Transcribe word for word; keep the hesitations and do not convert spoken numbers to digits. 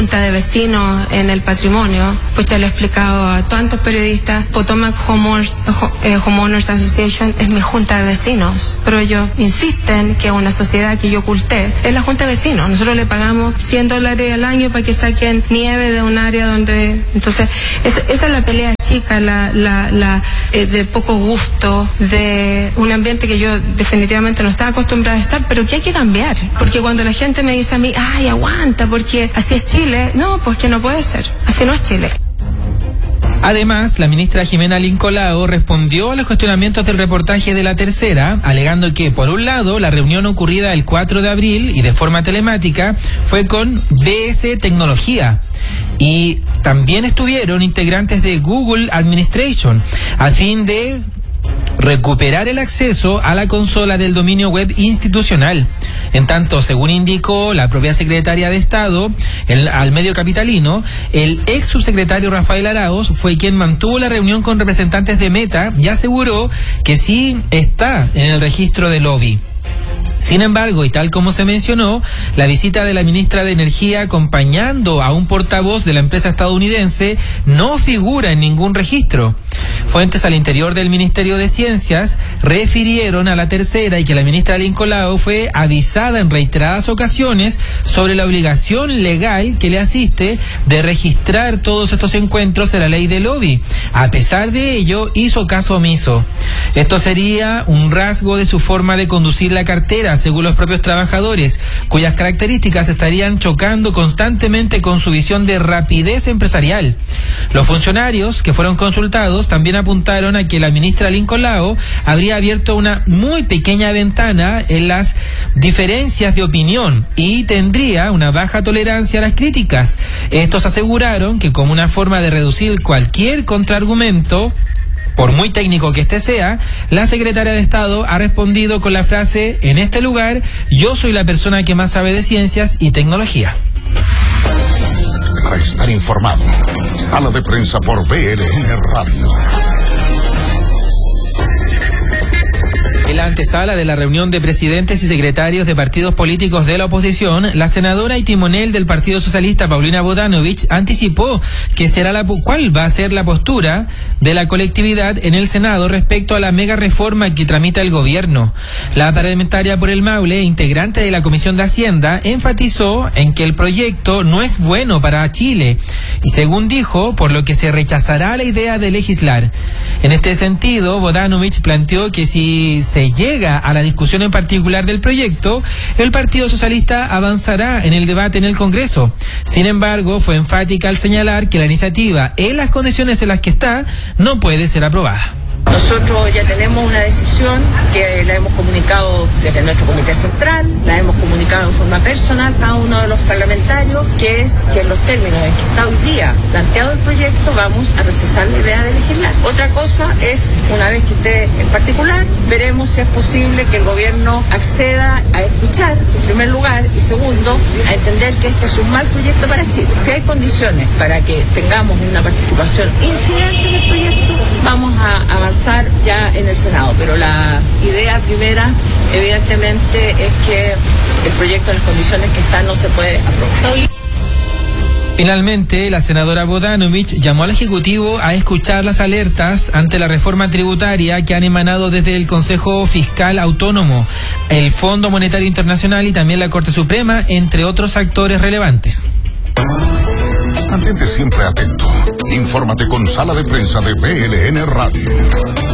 de vecinos en el patrimonio, pues ya lo he explicado a tantos periodistas. Potomac Homeowners, eh, Homeowners Association es mi junta de vecinos, pero ellos insisten que una sociedad que yo oculté es la junta de vecinos. Nosotros le pagamos cien dólares al año para que saquen nieve de un área donde... Entonces, esa, esa es la pelea chica, la, la, la eh, de poco gusto, de un ambiente que yo definitivamente no estaba acostumbrada a estar, pero que hay que cambiar. Porque cuando la gente me dice a mí, ay, aguanta, porque así es Chile, no, pues que no puede ser, así no es Chile. Además, la ministra Jimena Lincolao respondió a los cuestionamientos del reportaje de La Tercera, alegando que, por un lado, la reunión ocurrida el cuatro de abril y de forma telemática fue con B S Tecnología. Y también estuvieron integrantes de Google Administration, a fin de recuperar el acceso a la consola del dominio web institucional. En tanto, según indicó la propia secretaria de Estado el, al medio capitalino, el ex subsecretario Rafael Arauz fue quien mantuvo la reunión con representantes de Meta y aseguró que sí está en el registro de lobby. Sin embargo, y tal como se mencionó, la visita de la ministra de Energía acompañando a un portavoz de la empresa estadounidense no figura en ningún registro. Fuentes al interior del Ministerio de Ciencias refirieron a La Tercera y que la ministra Lincolao fue avisada en reiteradas ocasiones sobre la obligación legal que le asiste de registrar todos estos encuentros en la ley de lobby. A pesar de ello, hizo caso omiso. Esto sería un rasgo de su forma de conducir la cartera, según los propios trabajadores, cuyas características estarían chocando constantemente con su visión de rapidez empresarial. Los funcionarios que fueron consultados también apuntaron a que la ministra Lincolao habría abierto una muy pequeña ventana en las diferencias de opinión y tendría una baja tolerancia a las críticas. Estos aseguraron que, como una forma de reducir cualquier contraargumento, por muy técnico que este sea, la secretaria de Estado ha respondido con la frase: en este lugar yo soy la persona que más sabe de ciencias y tecnología. Para estar informado, Sala de Prensa por B L N Radio. En la antesala de la reunión de presidentes y secretarios de partidos políticos de la oposición, la senadora y timonel del Partido Socialista, Paulina Bodanovich, anticipó que será la cuál va a ser la postura de la colectividad en el Senado respecto a la mega reforma que tramita el gobierno. La parlamentaria por el Maule, integrante de la Comisión de Hacienda, enfatizó en que el proyecto no es bueno para Chile y, según dijo, por lo que se rechazará la idea de legislar. En este sentido, Bodanovich planteó que si se llega a la discusión en particular del proyecto, el Partido Socialista avanzará en el debate en el Congreso. Sin embargo, fue enfática al señalar que la iniciativa, en las condiciones en las que está, no puede ser aprobada. Nosotros ya tenemos una decisión que la hemos comunicado desde nuestro comité central, la hemos comunicado en forma personal a uno de los parlamentarios, que es que en los términos en que está hoy día planteado el proyecto vamos a rechazar la idea de legislar. Otra cosa es, una vez que esté en particular, veremos si es posible que el gobierno acceda a escuchar, en primer lugar, y segundo, a entender que este es un mal proyecto para Chile. Si hay condiciones para que tengamos una participación incidente en el proyecto, vamos a avanzar ya en el Senado, pero la idea primera evidentemente es que el proyecto en las condiciones que está no se puede aprobar. Finalmente, la senadora Bodanovich llamó al Ejecutivo a escuchar las alertas ante la reforma tributaria que han emanado desde el Consejo Fiscal Autónomo, el Fondo Monetario Internacional y también la Corte Suprema, entre otros actores relevantes. Mantente siempre atento. Infórmate con Sala de Prensa de B L N Radio.